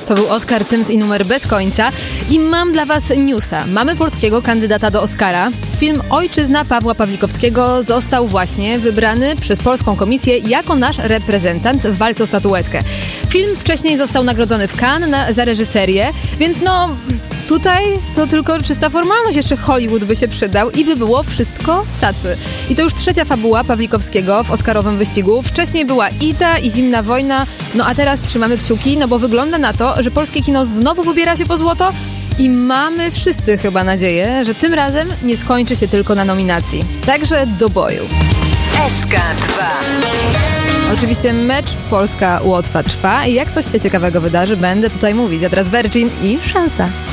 To był Oskar Sims i numer bez końca. I mam dla was newsa. Mamy polskiego kandydata do Oscara. Film Ojczyzna Pawła Pawlikowskiego został właśnie wybrany przez Polską Komisję jako nasz reprezentant w walce o statuetkę. Film wcześniej został nagrodzony w Cannes za reżyserię, więc tutaj to tylko czysta formalność, jeszcze Hollywood by się przydał i by było wszystko cacy. I to już trzecia fabuła Pawlikowskiego w oscarowym wyścigu. Wcześniej była Ida i Zimna wojna, a teraz trzymamy kciuki, bo wygląda na to, że polskie kino znowu wybiera się po złoto i mamy wszyscy chyba nadzieję, że tym razem nie skończy się tylko na nominacji. Także do boju. SK2. Oczywiście mecz Polska-Łotwa trwa i jak coś się ciekawego wydarzy, będę tutaj mówić. A teraz Virgin i szansa.